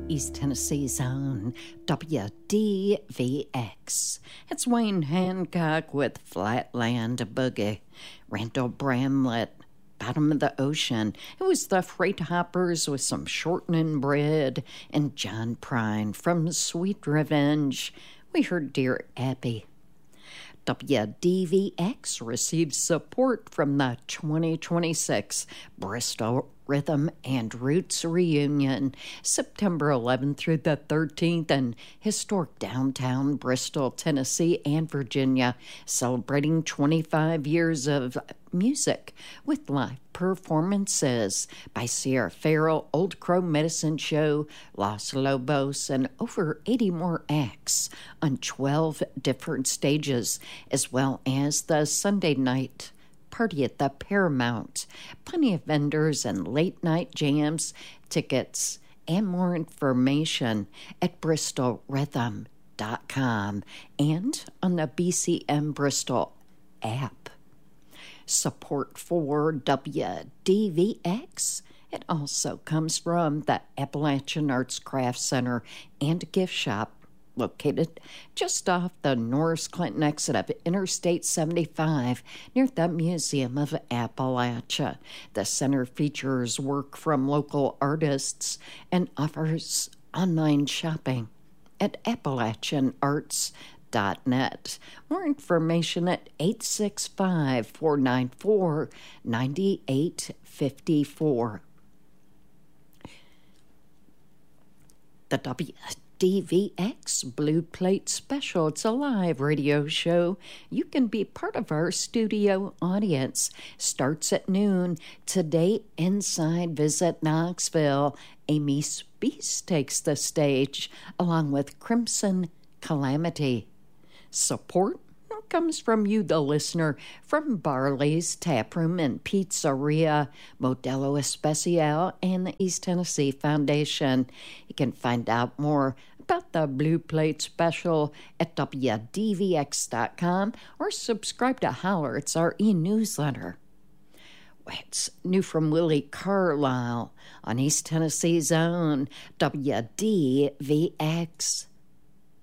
East Tennessee's own WDVX. It's Wayne Hancock with Flatland Boogie. Randall Bramlett, Bottom of the Ocean. It was the Freight Hoppers with some shortening bread. And John Prine from Sweet Revenge. We heard Dear Abby. WDVX receives support from the 2026 Bristol Rhythm and Roots Reunion, September 11th through the 13th in historic downtown Bristol, Tennessee and Virginia, celebrating 25 years of music with live performances by Sierra Farrell, Old Crow Medicine Show, Los Lobos, and over 80 more acts on 12 different stages, as well as the Sunday night party at the Paramount. Plenty of vendors and late night jams, tickets, and more information at bristolrhythm.com and on the BCM Bristol app. Support for WDVX. It also comes from the Appalachian Arts Craft Center and Gift Shop, located just off the Norris Clinton exit of Interstate 75 near the Museum of Appalachia. The center features work from local artists and offers online shopping at AppalachianArts.net. More information at 865-494-9854. The WDVX Blue Plate Special. It's a live radio show. You can be part of our studio audience. Starts at noon. Today inside Visit Knoxville. Amy Speece takes the stage along with Crimson Calamity. Support comes from you, the listener, from Barley's Taproom and Pizzeria, Modelo Especial, and the East Tennessee Foundation. You can find out more about the Blue Plate Special at WDVX.com or subscribe to Holler. It's our e-newsletter. It's new from Willie Carlisle on East Tennessee's own WDVX.